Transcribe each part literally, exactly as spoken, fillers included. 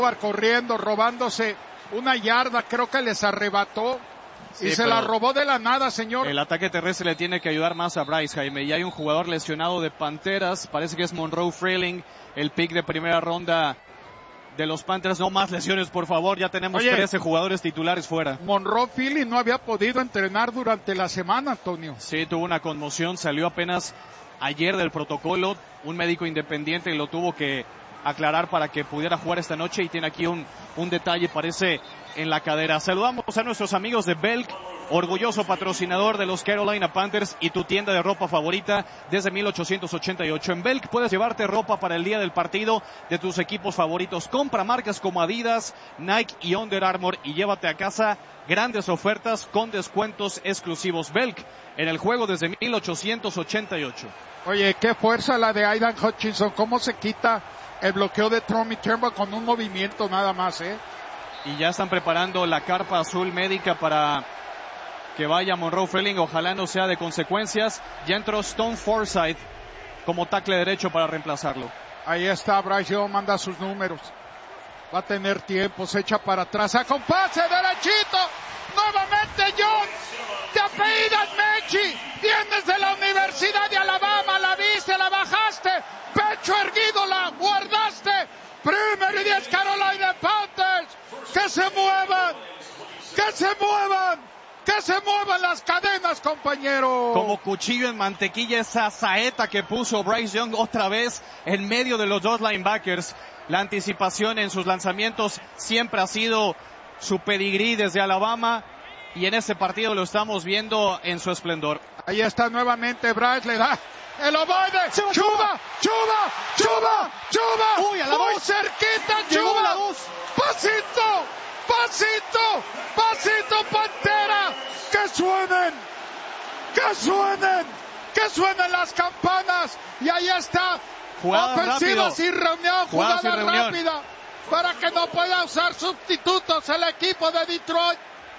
corriendo, robándose una yarda, creo que les arrebató sí, y se la robó de la nada, señor. El ataque terrestre le tiene que ayudar más a Bryce, Jaime, y hay un jugador lesionado de Panteras, parece que es Monroe Freeling, el pick de primera ronda de los Panthers. No más lesiones, por favor, ya tenemos Oye, trece jugadores titulares fuera. Monroe Freeling no había podido entrenar durante la semana, Antonio. Sí, tuvo una conmoción, salió apenas ayer del protocolo, un médico independiente lo tuvo que aclarar para que pudiera jugar esta noche y tiene aquí un, un detalle, parece, en la cadera. Saludamos a nuestros amigos de Belk, orgulloso patrocinador de los Carolina Panthers y tu tienda de ropa favorita desde mil ochocientos ochenta y ocho. En Belk puedes llevarte ropa para el día del partido de tus equipos favoritos. Compra marcas como Adidas, Nike y Under Armour y llévate a casa grandes ofertas con descuentos exclusivos. Belk, en el juego desde mil ochocientos ochenta y ocho. Oye, qué fuerza la de Aidan Hutchinson, cómo se quita el bloqueo de Tommy Turnbull con un movimiento nada más, ¿eh? Y ya están preparando la carpa azul médica para que vaya Monroe Freeling, ojalá no sea de consecuencias. Ya entró Stone Forsythe como tackle derecho para reemplazarlo. Ahí está, Bryce Young manda sus números. Va a tener tiempo, se echa para atrás, saca un pase derechito. Nuevamente Young, te apellidas Mechi, vienes de la Universidad de Alabama, la viste, la bajaste, pecho erguido, la guardaste. Primer y diez Carolina Panthers, que se muevan, que se muevan, que se muevan las cadenas, compañero. Como cuchillo en mantequilla esa saeta que puso Bryce Young otra vez en medio de los dos linebackers. La anticipación en sus lanzamientos siempre ha sido su pedigrí desde Alabama y en este partido lo estamos viendo en su esplendor. Ahí está nuevamente Bryce, le da el ovoide, Chuba, Chuba, Chuba, Chuba, Chuba, uy, a la muy voz. cerquita, Llegó Chuba, la voz. pasito, pasito, pasito, Pantera, que suenen, que suenen, que suenen las campanas, y ahí está, jugada ofensiva rápido. sin reunión, jugada, jugada sin reunión. rápida, para que no pueda usar sustitutos el equipo de Detroit.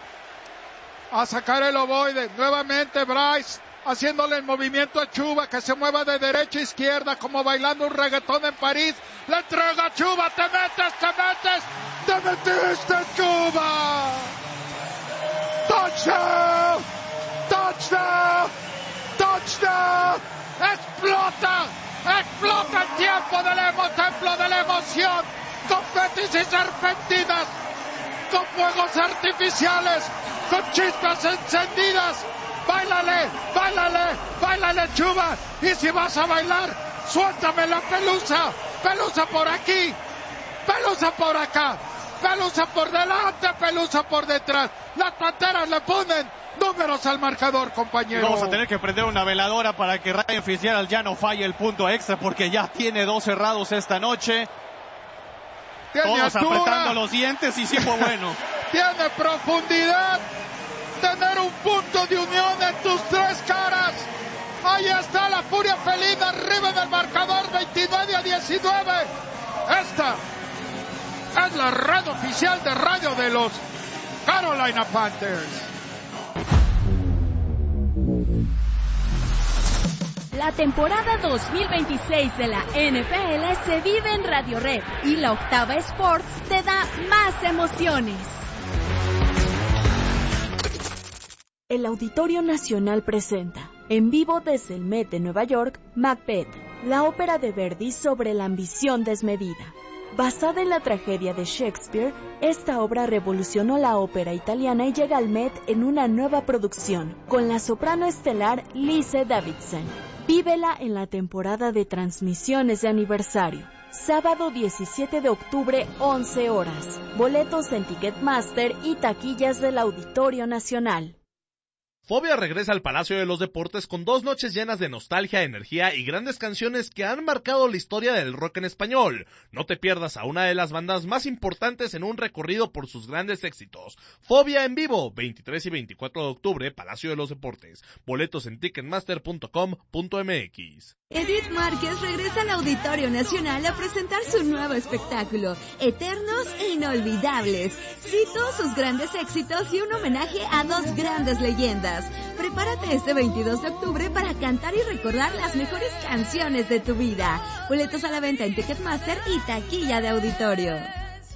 A sacar el ovoide, nuevamente Bryce, haciéndole el movimiento a Chuba, que se mueva de derecha a izquierda, como bailando un reggaetón en París. Le entrega a Chuba, te metes, te metes, te metiste, Chuba. Touchdown, touchdown, touchdown. Explota, explota el tiempo del emo, templo de la emoción. Confetis y serpentinas, con fuegos artificiales, con chispas encendidas. Báilale, báilale, báilale, Chuba. Y si vas a bailar, suéltame la pelusa. Pelusa por aquí, pelusa por acá, pelusa por delante, pelusa por detrás. Las Panteras le ponen números al marcador, compañero. Vamos a tener que prender una veladora para que Ryan Fitzgerald ya no falle el punto extra, porque ya tiene dos cerrados esta noche. Tiene Todos altura, apretando los dientes y sí fue bueno. Tiene profundidad. Tener un punto de unión en tus tres caras. Ahí está la furia felina arriba del marcador, veintinueve a diecinueve. Esta es la red oficial de radio de los Carolina Panthers. La temporada dos mil veintiséis de la N F L se vive en Radio Red y la Octava Sports te da más emociones. El Auditorio Nacional presenta, en vivo desde el Met de Nueva York, Macbeth, la ópera de Verdi sobre la ambición desmedida. Basada en la tragedia de Shakespeare, esta obra revolucionó la ópera italiana y llega al Met en una nueva producción, con la soprano estelar Lise Davidson. Vívela en la temporada de transmisiones de aniversario. Sábado diecisiete de octubre, once horas. Boletos en Ticketmaster y taquillas del Auditorio Nacional. Fobia regresa al Palacio de los Deportes con dos noches llenas de nostalgia, energía y grandes canciones que han marcado la historia del rock en español. No te pierdas a una de las bandas más importantes en un recorrido por sus grandes éxitos. Fobia en vivo, veintitrés y veinticuatro de octubre, Palacio de los Deportes. Boletos en ticketmaster punto com punto m x. Edith Márquez regresa al Auditorio Nacional a presentar su nuevo espectáculo, Eternos e Inolvidables. Cito sus grandes éxitos y un homenaje a dos grandes leyendas. Prepárate este veintidós de octubre para cantar y recordar las mejores canciones de tu vida. Boletos a la venta en Ticketmaster y taquilla de auditorio.